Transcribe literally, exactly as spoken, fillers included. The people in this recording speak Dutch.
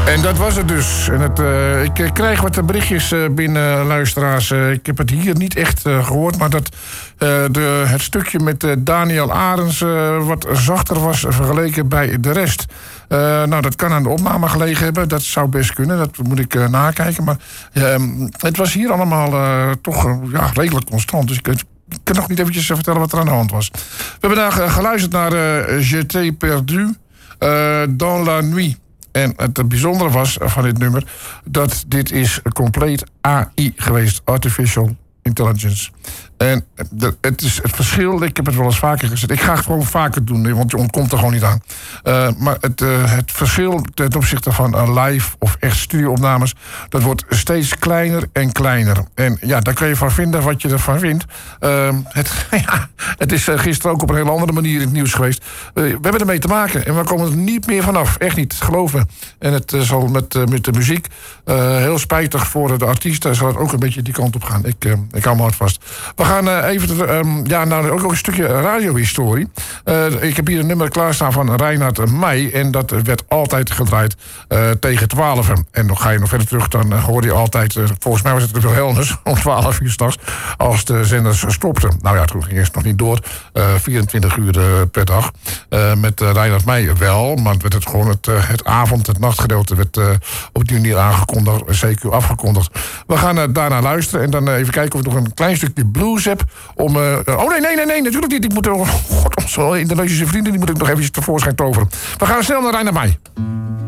En dat was het dus. En het, uh, ik krijg wat berichtjes uh, binnen, luisteraars. Uh, ik heb het hier niet echt uh, gehoord, maar dat uh, de, het stukje met uh, Daniel Arends uh, wat zachter was vergeleken bij de rest. Uh, nou, dat kan aan de opname gelegen hebben. Dat zou best kunnen, dat moet ik uh, nakijken. Maar uh, het was hier allemaal uh, toch uh, ja, redelijk constant. Dus ik, ik kan nog niet eventjes vertellen wat er aan de hand was. We hebben daar uh, geluisterd naar uh, Je t'ai perdu uh, dans la nuit. En het bijzondere was van dit nummer dat dit is compleet A I geweest. Artificial Intelligence. En de, het is het verschil, ik heb het wel eens vaker gezegd. Ik ga het gewoon vaker doen, want je ontkomt er gewoon niet aan. Uh, maar het, uh, het verschil ten opzichte van uh, live of echt studioopnames, dat wordt steeds kleiner en kleiner. En ja, daar kan je van vinden wat je ervan vindt. Uh, het, ja, het is uh, gisteren ook op een hele andere manier in het nieuws geweest. Uh, we hebben ermee te maken en we komen er niet meer vanaf. Echt niet, geloof me. En het uh, zal met, uh, met de muziek uh, heel spijtig voor de artiesten, zal het ook een beetje die kant op gaan. Ik, uh, ik hou me hard vast. We gaan uh, even um, ja, nou, ook, ook een stukje radiohistorie. Uh, ik heb hier een nummer klaarstaan van Reinhard Meij. En dat werd altijd gedraaid uh, tegen twaalf. En dan ga je nog verder terug, dan uh, hoorde je altijd... Uh, volgens mij was het de Wilhelmus om twaalf uur s'nachts, als de zenders stopten. Nou ja, toen ging het nog niet door. Uh, vierentwintig uur uh, per dag. Uh, met uh, Reinhard Meij wel. Maar het werd het gewoon het, uh, het avond, het nachtgedeelte werd uh, op die manier aangekondigd. C Q afgekondigd. We gaan uh, daarna luisteren. En dan uh, even kijken of ik nog een klein stukje blues heb. Om, uh, oh nee, nee, nee, nee, natuurlijk niet. Ik moet er, oh, God, onze Indonesische vrienden, die moet ik nog eventjes tevoorschijn toveren. We gaan snel naar Reinhard Meij.